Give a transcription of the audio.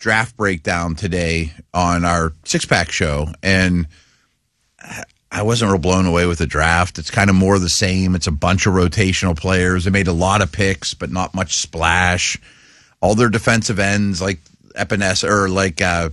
draft breakdown today on our six-pack show, and I wasn't real blown away with the draft. It's kind of more of the same. It's a bunch of rotational players. They made a lot of picks, but not much splash. All their defensive ends, like Epinesa or like